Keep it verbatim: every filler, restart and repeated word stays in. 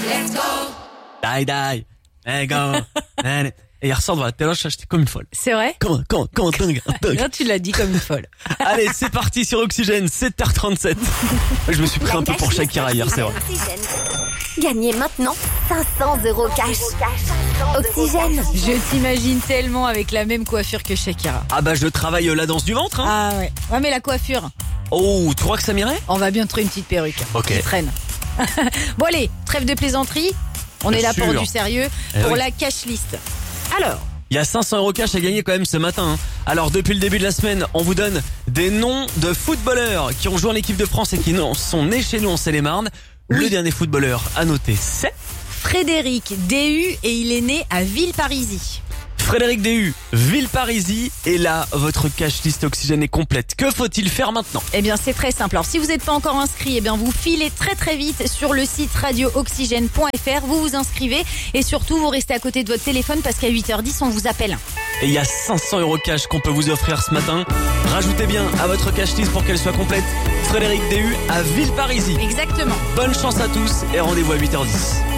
Die, die, hey, go. Et hier soir, devant la télé, j'étais comme une folle. C'est vrai? Comment, comment, comment, dingue, dingue. Là, tu l'as dit comme une folle. Allez, c'est parti sur Oxygène, sept heures trente-sept. Je me suis pris un peu pour Shakira hier, c'est vrai. Gagnez maintenant cinq cents euros cash. Oxygène. Je t'imagine tellement avec la même coiffure que Shakira. Ah bah, je travaille euh, la danse du ventre, hein. Ah ouais. Ouais, mais la coiffure, Oh, tu crois que ça m'irait? on va bien trouver une petite perruque. Ok. Qui traîne. Bon allez, trêve de plaisanterie. On Bien est là pour sûr. du sérieux, Eh pour oui. la cash list. Alors, Il y a cinq cents euros cash à gagner quand même ce matin. hein. Alors depuis le début de la semaine, on vous donne des noms de footballeurs qui ont joué en équipe de France et qui non- sont nés chez nous en Seine-et-Marne. Le Oui. dernier footballeur à noter, c'est Frédéric Déhu et il est né à Villeparisis. Frédéric Déhu, Villeparisis. Et là, votre cash list Oxygène est complète. Que faut-il faire maintenant? Eh bien, c'est très simple. Alors, si vous n'êtes pas encore inscrit, eh bien, vous filez très très vite sur le site radio oxygène point f r. Vous vous inscrivez et surtout, vous restez à côté de votre téléphone parce qu'à huit heures dix, on vous appelle. Et il y a cinq cents euros cash qu'on peut vous offrir ce matin. Rajoutez bien à votre cash list pour qu'elle soit complète Frédéric Déhu à Villeparisis. Exactement. Bonne chance à tous et rendez-vous à huit heures dix.